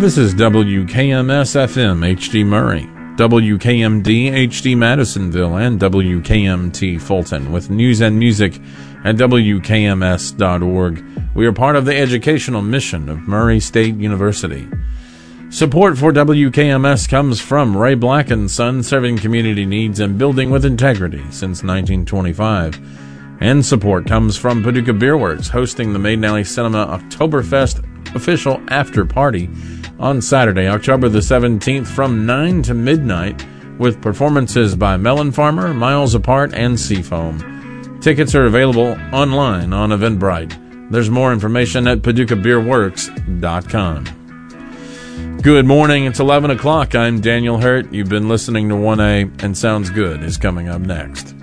This is WKMS-FM HD Murray, WKMD HD Madisonville, and WKMT Fulton, with news and music at WKMS.org. We are part of the educational mission of Murray State University. Support for WKMS comes from Ray Black & Son, serving community needs and building with integrity since 1925. And support comes from Paducah Beer Works, hosting the Maiden Alley Cinema Oktoberfest official after party on Saturday, October the 17th from 9 to midnight, with performances by Melon Farmer, Miles Apart, and Seafoam. Tickets are available online on Eventbrite. There's more information at PaducahBeerWorks.com. Good morning, it's 11 o'clock. I'm Daniel Hurt. You've been listening to 1A, and Sounds Good is coming up next.